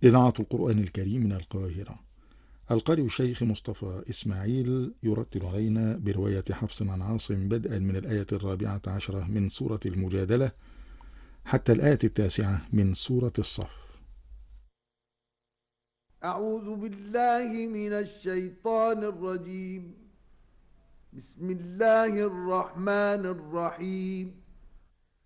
إذاعة القرآن الكريم من القاهرة. القارئ الشيخ مصطفى إسماعيل يرتل علينا برواية حفص عن عاصم بدءا من الآية 14 من سورة المجادلة حتى الآية 9 من سورة الصف. أعوذ بالله من الشيطان الرجيم. بسم الله الرحمن الرحيم.